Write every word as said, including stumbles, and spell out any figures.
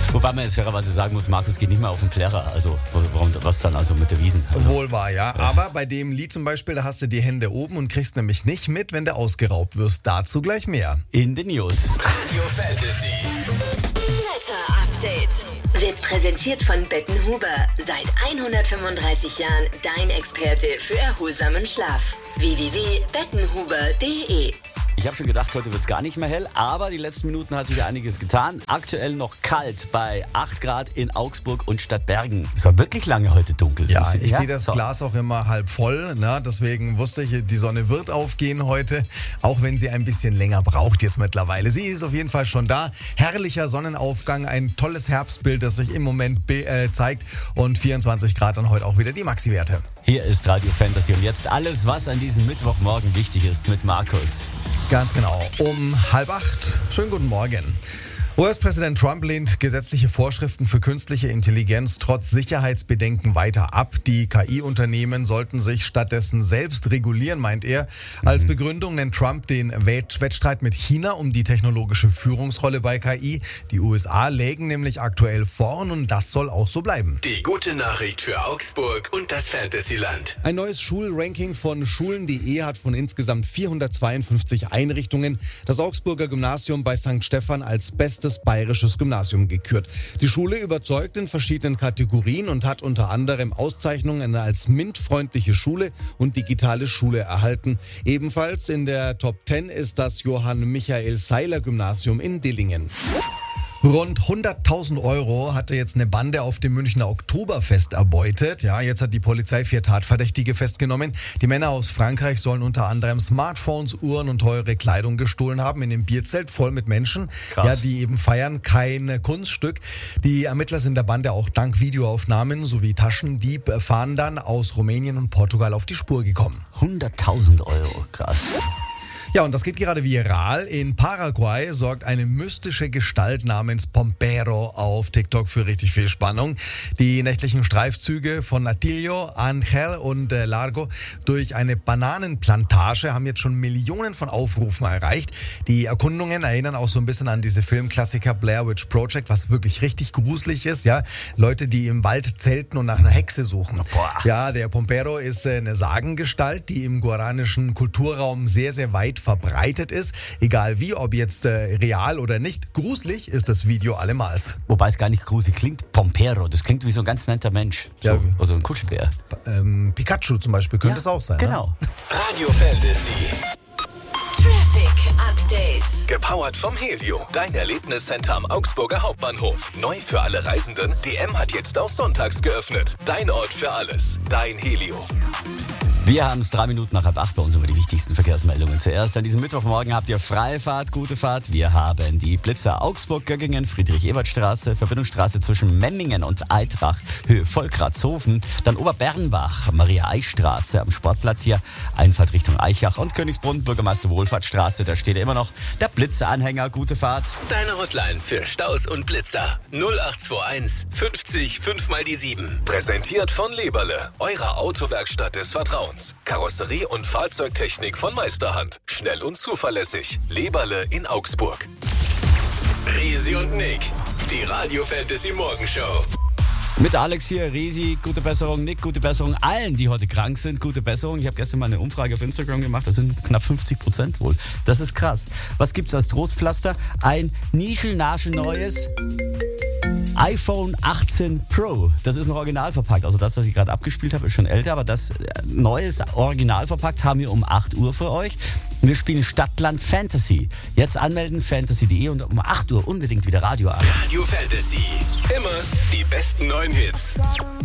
Wobei man jetzt fairerweise sagen muss, Markus geht nicht mehr auf den Plärrer. Also warum, was dann also mit der Wiesen? Also, Wohl wahr, ja. Aber bei dem Lied zum Beispiel, da hast du die Hände oben und kriegst nämlich nicht mit, wenn du ausgeraubt wirst. Dazu gleich mehr. In den News. Radio Fantasy. Wetter-Update wird präsentiert von Bettenhuber. Seit hundertfünfunddreißig Jahren dein Experte für erholsamen Schlaf. w w w punkt bettenhuber punkt de. Ich habe schon gedacht, heute wird es gar nicht mehr hell, aber die letzten Minuten hat sich ja einiges getan. Aktuell noch kalt bei acht Grad in Augsburg und Stadtbergen. Es war wirklich lange heute dunkel. Ja, ich ja? sehe das so. Glas auch immer halb voll. Ne? Deswegen wusste ich, die Sonne wird aufgehen heute, auch wenn sie ein bisschen länger braucht jetzt mittlerweile. Sie ist auf jeden Fall schon da. Herrlicher Sonnenaufgang, ein tolles Herbstbild, das sich im Moment be- äh, zeigt. Und vierundzwanzig Grad dann heute auch wieder die Maxi-Werte. Hier ist Radio Fantasy und jetzt alles, was an diesem Mittwochmorgen wichtig ist mit Markus. Ganz genau. Um halb acht. Schönen guten Morgen. U S-Präsident Trump lehnt gesetzliche Vorschriften für künstliche Intelligenz trotz Sicherheitsbedenken weiter ab. Die K I-Unternehmen sollten sich stattdessen selbst regulieren, meint er. Als Begründung nennt Trump den Wettstreit mit China um die technologische Führungsrolle bei K I. Die U S A lägen nämlich aktuell vorn und das soll auch so bleiben. Die gute Nachricht für Augsburg und das Fantasyland. Ein neues Schulranking von Schulen punkt de hat von insgesamt vierhundertzweiundfünfzig Einrichtungen das Augsburger Gymnasium bei Sankt Stephan als bestes bayerisches Gymnasium gekürt. Die Schule überzeugt in verschiedenen Kategorien und hat unter anderem Auszeichnungen als MINT-freundliche Schule und digitale Schule erhalten. Ebenfalls in der Top zehn ist das Johann-Michael-Seiler-Gymnasium in Dillingen. Rund hunderttausend Euro hatte jetzt eine Bande auf dem Münchner Oktoberfest erbeutet. Ja, jetzt hat die Polizei vier Tatverdächtige festgenommen. Die Männer aus Frankreich sollen unter anderem Smartphones, Uhren und teure Kleidung gestohlen haben in dem Bierzelt voll mit Menschen, ja, die eben feiern, kein Kunststück. Die Ermittler sind der Bande auch dank Videoaufnahmen sowie Taschendieb fahren dann aus Rumänien und Portugal auf die Spur gekommen. hunderttausend Euro, krass. Ja, und das geht gerade viral. In Paraguay sorgt eine mystische Gestalt namens Pompero auf TikTok für richtig viel Spannung. Die nächtlichen Streifzüge von Atilio, Angel und äh, Largo durch eine Bananenplantage haben jetzt schon Millionen von Aufrufen erreicht. Die Erkundungen erinnern auch so ein bisschen an diese Filmklassiker Blair Witch Project, was wirklich richtig gruselig ist. Ja, Leute, die im Wald zelten und nach einer Hexe suchen. Boah. Ja, der Pompero ist äh, eine Sagengestalt, die im guaranischen Kulturraum sehr, sehr weit verbreitet ist. Egal wie, ob jetzt äh, real oder nicht, gruselig ist das Video allemals. Wobei es gar nicht gruselig klingt. Pompero, das klingt wie so ein ganz netter Mensch. So, Ja. oder ein Kuschelbär. Ähm, Pikachu zum Beispiel könnte es auch sein. Genau. Ne? Radio Fantasy. Traffic Update. Gepowert vom Helio. Dein Erlebniscenter am Augsburger Hauptbahnhof. Neu für alle Reisenden. D M hat jetzt auch sonntags geöffnet. Dein Ort für alles. Dein Helio. Wir haben es drei Minuten nach halb acht bei uns über die wichtigsten Verkehrsmeldungen. Zuerst an diesem Mittwochmorgen habt ihr freie Fahrt, gute Fahrt. Wir haben die Blitzer Augsburg-Göggingen, Friedrich-Ebert-Straße, Verbindungsstraße zwischen Memmingen und Altbach, Höhe Volkratshofen, dann Oberbernbach, Maria-Eich-Straße am Sportplatz hier, Einfahrt Richtung Eichach und Königsbrunn, Bürgermeister Wohlfahrtsstraße, da steht ja immer noch der Blitzer-Anhänger, gute Fahrt. Deine Hotline für Staus und Blitzer. null acht zwei eins fünfzig fünf mal die sieben. Präsentiert von Leberle, eurer Autowerkstatt des Vertrauens. Karosserie und Fahrzeugtechnik von Meisterhand. Schnell und zuverlässig. Leberle in Augsburg. Risi und Nick, die Radio Fantasy Morgenshow. Mit Alex hier, Risi, gute Besserung, Nick, gute Besserung, allen, die heute krank sind, gute Besserung. Ich habe gestern mal eine Umfrage auf Instagram gemacht, das sind knapp fünfzig Prozent wohl. Das ist krass. Was gibt's als Trostpflaster? Ein nieschelnaschelneues iPhone achtzehn Pro. Das ist noch original verpackt. Also das, was ich gerade abgespielt habe, ist schon älter, aber das Neues original verpackt haben wir um acht Uhr für euch. Wir spielen Stadtland Fantasy. Jetzt anmelden, fantasy punkt de und um acht Uhr unbedingt wieder Radio an. Radio Fantasy. Immer die besten neuen Hits.